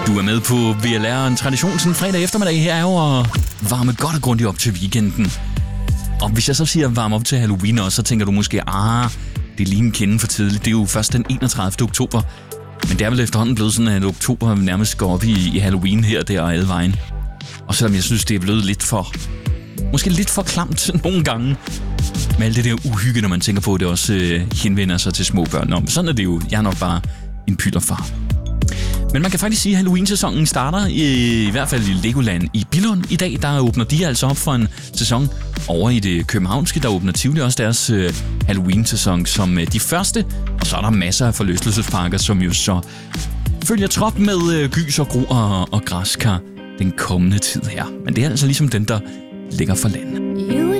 Du er med på VLR, en tradition sådan fredag eftermiddag her er jo at varme godt og grundigt op til weekenden. Og hvis jeg så siger varme op til Halloween også, så tænker du måske, det er lige en kende for tidligt. Det er jo først den 31. oktober. Men det er vel efterhånden blevet sådan, at oktober nærmest går op i Halloween her, der og alle vejen. Og selvom jeg synes, det er blevet måske lidt for klamt nogle gange. Med alt det der uhygge, når man tænker på, at det også henvender sig til små børn. Nå, men sådan er det jo. Jeg er nok bare en pylderfar. Men man kan faktisk sige, at Halloween-sæsonen starter i hvert fald i Legoland i Billund. I dag der åbner de altså op for en sæson over i det københavnske. Der åbner Tivoli også deres Halloween-sæson som de første. Og så er der masser af forlystelsesparker, som jo så følger trop med gys og gro og græskar den kommende tid her. Men det er altså ligesom den, der ligger for land.